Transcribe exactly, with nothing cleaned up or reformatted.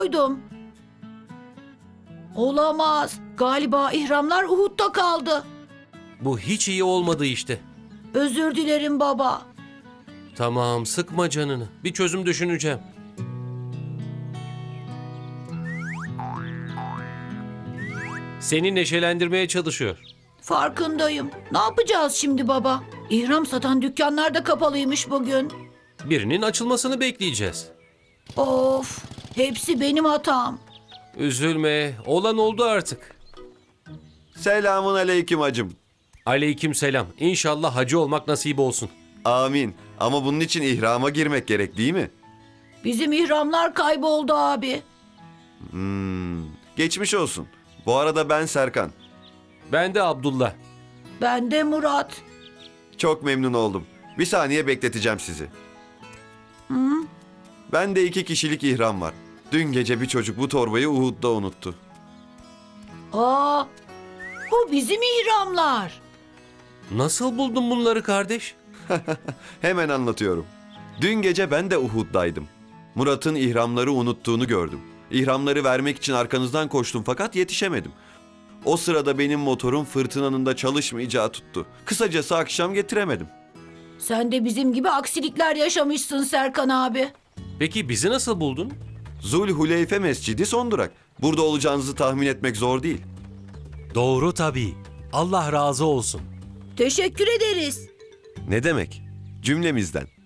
koydum. Olamaz. Galiba ihramlar Uhud'da kaldı. Bu hiç iyi olmadı işte. Özür dilerim baba. Tamam, sıkma canını. Bir çözüm düşüneceğim. Seni neşelendirmeye çalışıyor. Farkındayım. Ne yapacağız şimdi baba? İhram satan dükkanlar da kapalıymış bugün. Birinin açılmasını bekleyeceğiz. Of, hepsi benim hatam. Üzülme, olan oldu artık. Selamun aleyküm hacım. Aleykümselam. İnşallah hacı olmak nasip olsun. Amin. Ama bunun için ihrama girmek gerek değil mi? Bizim ihramlar kayboldu abi. Hmm, geçmiş olsun. Bu arada ben Serkan. Ben de Abdullah. Ben de Murat. Çok memnun oldum. Bir saniye bekleteceğim sizi. Ben de iki kişilik ihram var. Dün gece bir çocuk bu torbayı Uhud'da unuttu. Aa, bu bizim ihramlar. Nasıl buldun bunları kardeş? Hemen anlatıyorum. Dün gece ben de Uhud'daydım. Murat'ın ihramları unuttuğunu gördüm. İhramları vermek için arkanızdan koştum fakat yetişemedim. O sırada benim motorum fırtınanın da çalışmayacağı tuttu. Kısacası akşam getiremedim. Sen de bizim gibi aksilikler yaşamışsın Serkan abi. Peki bizi nasıl buldun? Zulhuleyfe Mescidi son durak. Burada olacağınızı tahmin etmek zor değil. Doğru tabii. Allah razı olsun. Teşekkür ederiz. Ne demek? Cümlemizden.